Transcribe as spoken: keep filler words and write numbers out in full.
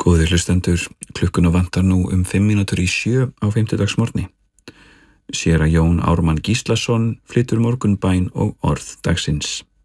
Góðir hlustendur, klukkuna vantar nú um fimm mínútur í sjö á fimmtudagsmorgni. Séra Jón Ármann Gíslason flytur morgunbæn og orð dagsins.